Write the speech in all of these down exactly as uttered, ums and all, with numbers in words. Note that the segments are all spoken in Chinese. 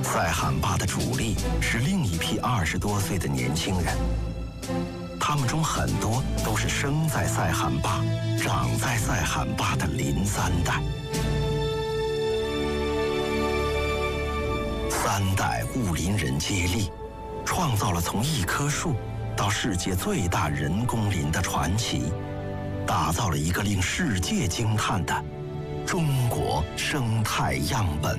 赛罕坝的主力是另一批二十多岁的年轻人，他们中很多都是生在赛罕坝、长在赛罕坝的林三代。三代雾林人接力，创造了从一棵树到世界最大人工林的传奇，打造了一个令世界惊叹的中国生态样本。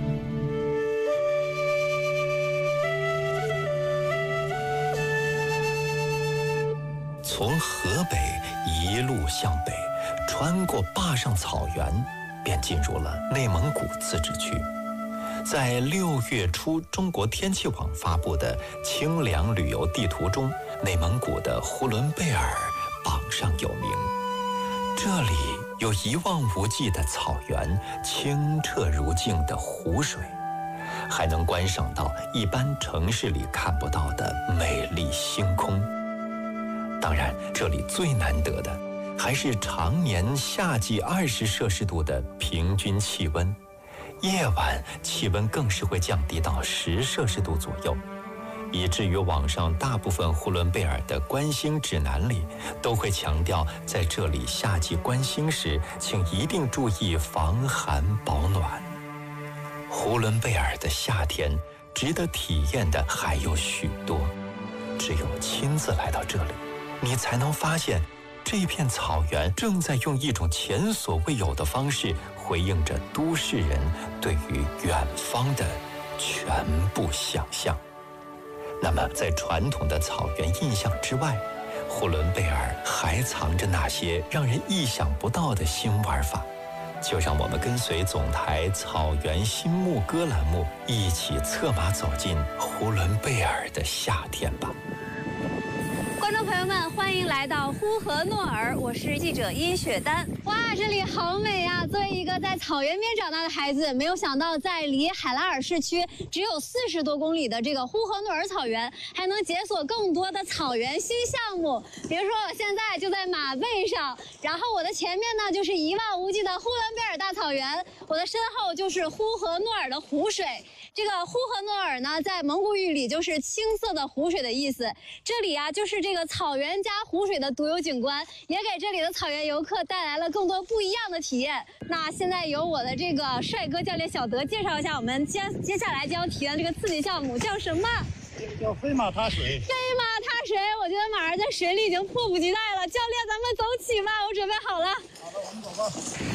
从河北一路向北，穿过坝上草原，便进入了内蒙古自治区。在六月初中国天气网发布的清凉旅游地图中，内蒙古的呼伦贝尔榜上有名。这里有一望无际的草原，清澈如镜的湖水，还能观赏到一般城市里看不到的美丽星空。当然，这里最难得的还是常年夏季二十摄氏度的平均气温，夜晚气温更是会降低到十摄氏度左右，以至于网上大部分呼伦贝尔的观星指南里都会强调，在这里夏季观星时，请一定注意防寒保暖。呼伦贝尔的夏天值得体验的还有许多，只有亲自来到这里，你才能发现这片草原正在用一种前所未有的方式回应着都市人对于远方的全部想象。那么在传统的草原印象之外，呼伦贝尔还藏着哪些让人意想不到的新玩法？就让我们跟随总台草原新牧歌栏目一起策马走进呼伦贝尔的夏天吧。 观众朋友们，欢迎来到呼和诺尔，我是记者殷雪丹。哇，这里好美呀！作为一个在草原边长大的孩子，没有想到在离海拉尔市区只有四十多公里的这个呼和诺尔草原，还能解锁更多的草原新项目。比如说，我现在就在马背上，然后我的前面呢就是一望无际的呼伦贝尔大草原，我的身后就是呼和诺尔的湖水。这个呼和诺尔呢，在蒙古语里就是青色的湖水的意思。这里啊，就是这个草原加湖水的独有景观，也给这里的草原游客带来了更多不一样的体验。那现在由我的这个帅哥教练小德介绍一下我们接接下来将要体验这个刺激项目叫什么？ 叫飞马踏水。 飞马踏水，我觉得马儿在水里已经迫不及待了。教练，咱们走起吧，我准备好了。 好的，我们走吧。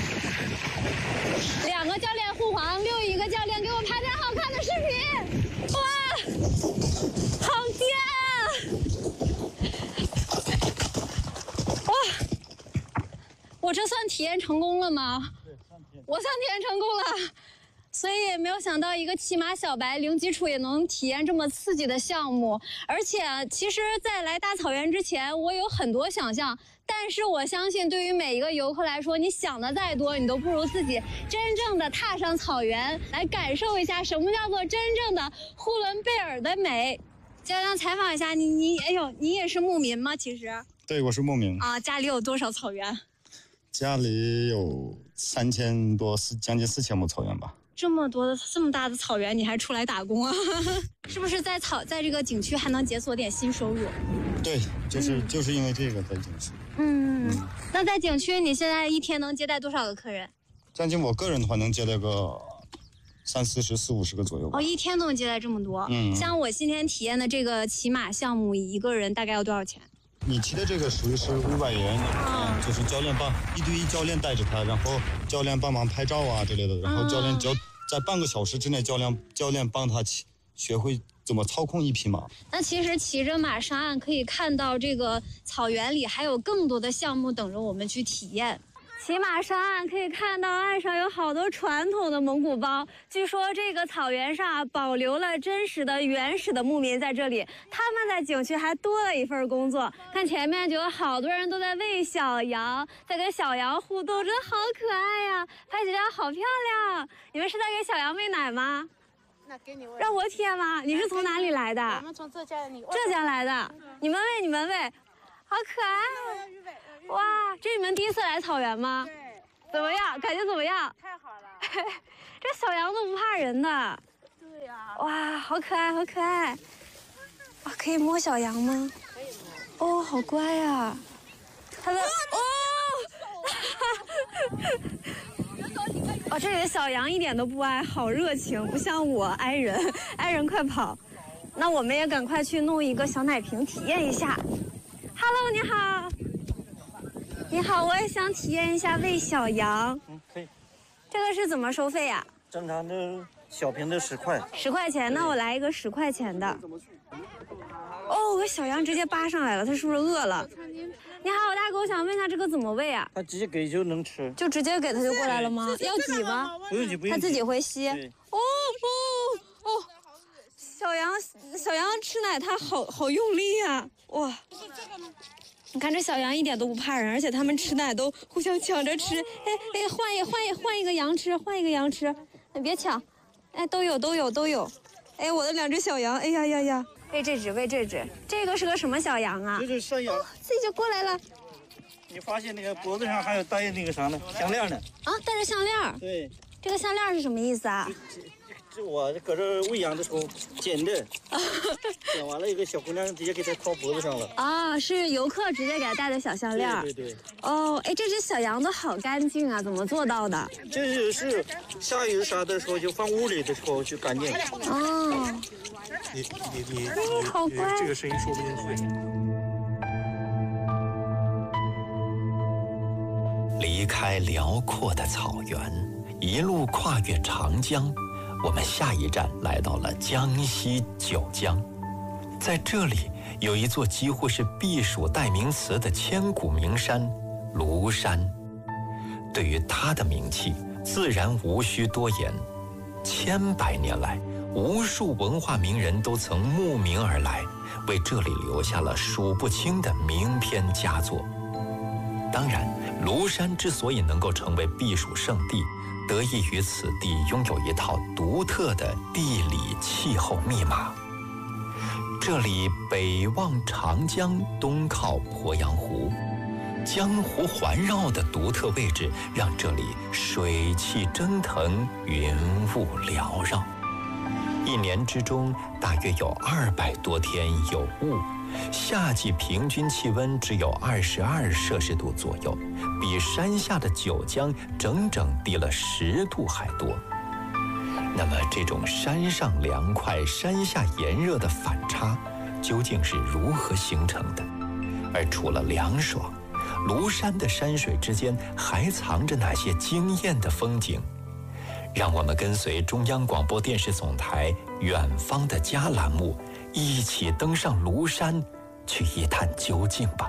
两个教练护航，另一个教练给我拍点好看的视频。哇，好甜！哇，我这算体验成功了吗？ 对，算体验。 我算体验成功了。所以也没有想到，一个骑马小白零基础也能体验这么刺激的项目。而且，其实，在来大草原之前，我有很多想象。但是我相信，对于每一个游客来说，你想的再多，你都不如自己真正的踏上草原，来感受一下什么叫做真正的呼伦贝尔的美。教练，采访一下你，你哎呦，你也是牧民吗？其实。 对，我是牧民。 啊，家里有多少草原？ 家里有三千多，四将近四千亩草原吧。 这么多的这么大的草原，你还出来打工啊？是不是在草在这个景区还能解锁点新收入？ 对，就是、嗯、就是因为这个在景区。 嗯，嗯那在景区你现在一天能接待多少个客人？ 将近我个人的话能接待个三四十、四五十个左右吧。 哦，一天都能接待这么多。嗯，像我今天体验的这个骑马项目，一个人大概要多少钱？ 你骑的这个属于是五百元，嗯，就是教练帮一对一教练带着他，然后教练帮忙拍照啊之类的，然后教练教在半个小时之内，教练教练帮他骑学会怎么操控一匹马。 那其实骑着马上岸可以看到这个草原里还有更多的项目等着我们去体验。骑马上岸可以看到岸上有好多传统的蒙古包，据说这个草原上保留了真实的原始的牧民在这里，他们在景区还多了一份工作。看前面就有好多人都在喂小羊，在跟小羊互动，真的好可爱呀！拍起来好漂亮。你们是在给小羊喂奶吗？ 那给你喂。 让我体验吗？你是从哪里来的？ 我们从浙江，你浙江来的。你们喂，你们喂，好可爱。哇，这是你们第一次来草原吗？ 对。 怎么样？感觉怎么样？ 太好了。 这小羊都不怕人的。 对呀。 哇，好可爱，好可爱！哇，可以摸小羊吗？哦，好乖呀！它的哦，哦，这里的小羊一点都不哀，好热情，不像我哀人，哀人快跑！那我们也赶快去弄一个小奶瓶体验一下。Hello， 你好。你好，我也想体验一下喂小羊。 嗯，可以。 这个是怎么收费呀？ 正常的小瓶的十块。 十块钱，那我来一个十块钱的。哦，我小羊直接扒上来了，它是不是饿了？你好，大哥，我想问一下，这个怎么喂啊？ 它直接给就能吃。 就直接给它就过来了吗？要挤吗？ 不用挤，不用挤。 它自己会吸。哦哦哦！小羊小羊吃奶，它好好用力呀！哇！你看这小羊一点都不怕人，而且它们吃奶都互相抢着吃。哎哎，换一换一换一个羊吃，换一个羊吃，你别抢。哎，都有都有都有。哎，我的两只小羊，哎呀呀呀！喂这只，喂这只。这个是个什么小羊啊？ 这是山羊、哦， 自己就过来了。 你发现那个脖子上还有戴那个啥呢？项链呢？ 啊，戴着项链。 对。 这个项链是什么意思啊？ 这我搁这喂羊的时候剪的，剪完了，一个小姑娘直接给它套脖子上了。 啊，是游客直接给它戴的小项链。 对对对。 哦，哎，这只小羊都好干净啊，怎么做到的？ 这是下雨啥的时候就放屋里的时候就干净。 哦。 你你你你好乖。 这个声音说不进去。 离开辽阔的草原，一路跨越长江。我们下一站来到了江西九江，在这里有一座几乎是避暑代名词的千古名山——庐山。对于它的名气，自然无需多言。千百年来，无数文化名人都曾慕名而来，为这里留下了数不清的名篇佳作。当然，庐山之所以能够成为避暑胜地，得益于此地拥有一套独特的地理气候密码。这里北望长江，东靠鄱阳湖，江湖环绕的独特位置让这里水汽蒸腾，云雾缭绕。一年之中大约有二百多天有雾，夏季平均气温只有二十二摄氏度左右，比山下的九江整整低了十度还多。那么这种山上凉快、山下炎热的反差，究竟是如何形成的？而除了凉爽，庐山的山水之间还藏着哪些惊艳的风景？让我们跟随中央广播电视总台《远方的家》栏目，一起登上庐山，去一探究竟吧。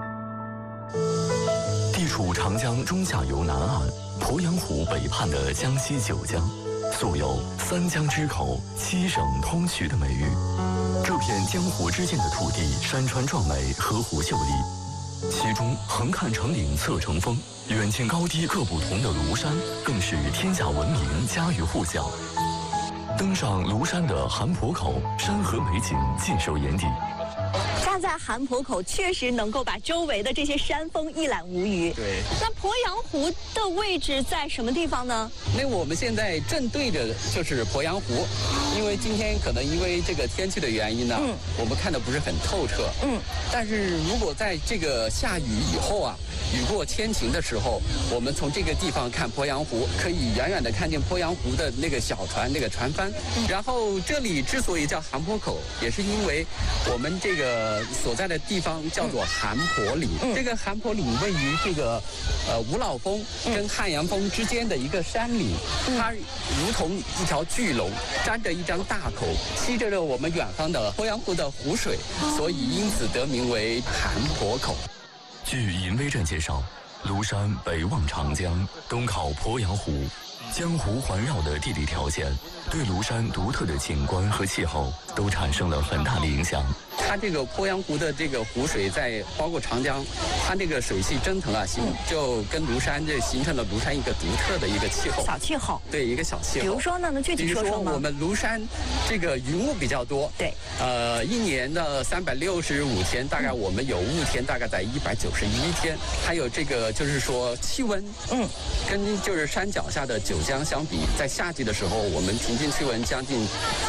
地处长江中下游南岸，鄱阳湖北畔的江西九江，素有“三江之口，七省通衢”的美誉。这片江湖之间的土地，山川壮美，河湖秀丽。其中横看成岭侧成峰，远近高低各不同的庐山，更是天下闻名，家喻户晓。登上庐山的韩坡口，山河美景尽收眼底。 站在韩坡口，确实能够把周围的这些山峰一览无余。 对。 那鄱阳湖的位置在什么地方呢？ 那我们现在正对着就是鄱阳湖，因为今天可能因为这个天气的原因呢，嗯、我们看的不是很透彻。嗯。但是如果在这个下雨以后啊，雨过天晴的时候，我们从这个地方看鄱阳湖，可以远远的看见鄱阳湖的那个小船、那个船帆。嗯、然后这里之所以叫韩坡口，也是因为我们这个所在的地方叫做韩坡岭。嗯、这个韩坡岭位于这个呃五老峰跟汉阳峰之间的一个山岭，嗯、它如同一条巨龙，张着一张大口，吸着着我们远方的鄱阳湖的湖水，哦、所以因此得名为韩坡口。 据银威镇介绍，庐山北望长江，东靠鄱阳湖，江湖环绕的地理条件，对庐山独特的景观和气候都产生了很大的影响。 它这个鄱阳湖的这个湖水在包括长江，它这个水汽蒸腾啊，形就跟庐山这形成了庐山一个独特的一个气候。 小气候。 对，一个小气候。 比如说呢，能具体说说吗？ 比如说我们庐山这个云雾比较多。 对。 呃，一年的三百六十五天，大概我们有雾天大概在一百九十一天。还有这个就是说气温，嗯，跟就是山脚下的九江相比，在夏季的时候，我们平均气温将近